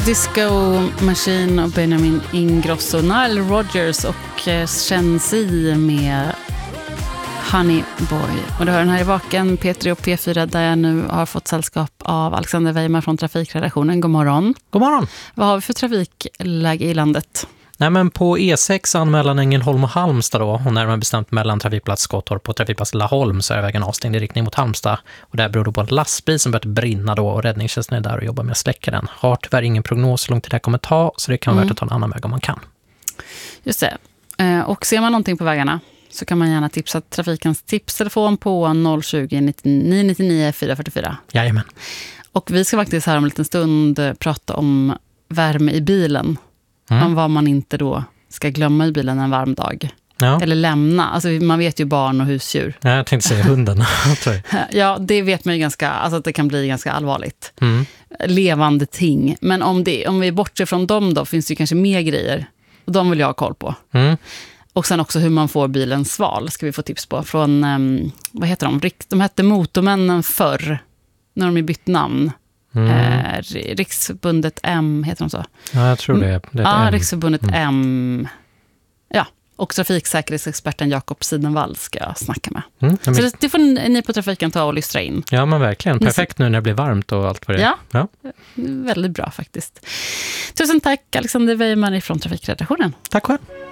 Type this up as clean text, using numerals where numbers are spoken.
Disco Machine och Benjamin Ingrosso, Nile Rodgers och Shenzi med Honey Boy. Och du hör den här i Vaken, P3 och P4, där jag nu har fått sällskap av Alexander Weimar från Trafikredaktionen. God morgon. God morgon. Vad har vi för trafikläge i landet? Nej, men på E6 mellan Ängelholm och Halmstad då, och närmare bestämt mellan trafikplats Skottorp och trafikplats Laholm, så är vägen avstängd i riktning mot Halmstad. Och där beror det på en lastbil som börjat brinna då, och räddningstjänsten är där och jobbar med att släcka den. Har tyvärr ingen prognos hur långt det här kommer ta, så det kan vara värt att ta en annan väg om man kan. Just det. Och ser man någonting på vägarna så kan man gärna tipsa trafikens tipstelefon på 020 999 444. Jajamän. Och vi ska faktiskt här om en liten stund prata om värme i bilen. Om vad man inte då ska glömma i bilen en varm dag. Ja. Eller lämna. Alltså man vet ju barn och husdjur. Ja, jag tänkte säga hunden. Ja, det vet man ju ganska, alltså att det kan bli ganska allvarligt. Levande ting. Men om vi bortser från dem då, finns det ju kanske mer grejer. Och de vill jag ha koll på. Och sen också hur man får bilen sval ska vi få tips på. Från, vad heter de? De hette Motormännen förr. När de är bytt namn. Riksförbundet M heter de så. Ja, jag tror det är ja, M. Riksförbundet M. Ja, och trafiksäkerhetsexperten Jakob Sidenvall ska jag snacka med. Så det får ni på trafiken ta och lystra in. Ja, men verkligen. Perfekt nu när det blir varmt och allt vad det är. Ja. Väldigt bra faktiskt. Tusen tack Alexander Weimar från Trafikredaktionen. Tack själv.